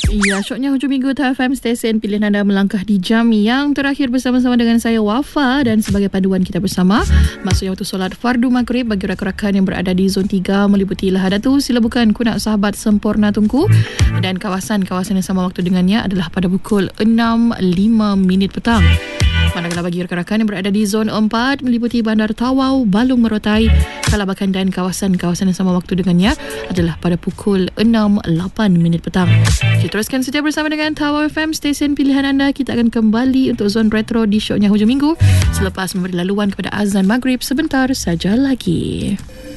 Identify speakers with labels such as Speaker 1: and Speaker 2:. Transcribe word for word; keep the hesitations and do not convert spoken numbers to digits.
Speaker 1: Ya, syoknya hujung minggu T F M, stesen pilihan anda melangkah di jam yang terakhir bersama-sama dengan saya Wafa, dan sebagai panduan kita bersama masuknya waktu solat fardu maghrib bagi rakan-rakan yang berada di zon tiga meliputi Lahadatu, Silabukan, Kunak, Sahabat, Sempurna, Tunku, dan kawasan-kawasan yang sama waktu dengannya adalah pada pukul enam lima minit petang. Manakala bagi rakan-rakan yang berada di zon empat meliputi Bandar Tawau, Balung Merotai, Kalabakan dan kawasan-kawasan yang sama waktu dengannya adalah pada pukul enam lapan minit petang. Kita teruskan setia bersama dengan Tawau F M, stesen pilihan anda. Kita akan kembali untuk zon retro di syoknya hujung minggu selepas memberi laluan kepada azan maghrib sebentar saja lagi.